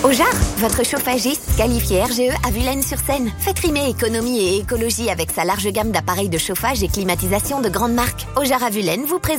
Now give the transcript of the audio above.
Ojar, votre chauffagiste qualifié RGE à Vulaines-sur-Seine. Faites rimer économie et écologie avec sa large gamme d'appareils de chauffage et climatisation de grande marque. Ojar à Vulaines vous présente